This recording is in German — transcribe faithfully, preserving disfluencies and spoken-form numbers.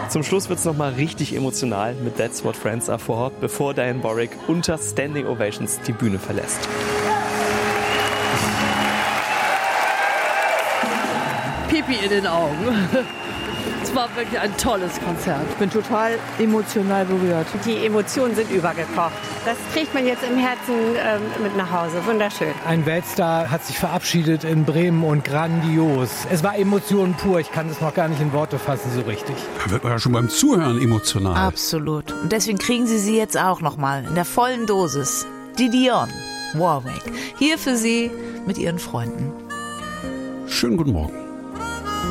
Zum Schluss wird's nochmal richtig emotional mit That's What Friends Are For, bevor Diane Warwick unter Standing Ovations die Bühne verlässt. Pipi in den Augen. Es war wirklich ein tolles Konzert. Ich bin total emotional berührt. Die Emotionen sind übergekocht. Das trägt man jetzt im Herzen ähm, mit nach Hause. Wunderschön. Ein Weltstar hat sich verabschiedet in Bremen und grandios. Es war Emotionen pur. Ich kann das noch gar nicht in Worte fassen so richtig. Da wird man ja schon beim Zuhören emotional. Absolut. Und deswegen kriegen Sie sie jetzt auch noch mal in der vollen Dosis. Die Dionne Warwick. Hier für Sie mit Ihren Freunden. Schönen guten Morgen.